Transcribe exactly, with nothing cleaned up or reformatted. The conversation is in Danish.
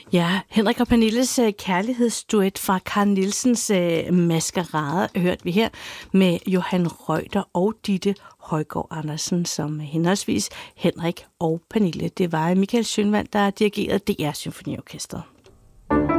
Ja, Henrik og Pernilles uh, kærlighedsduet fra Carl Nielsens uh, Maskerade hørte vi her med Johan Reuter og Ditte Højgaard Andersen som henholdsvis Henrik og Pernille. Det var Michael Schønwandt, der dirigerede D R Symfoniorkestret.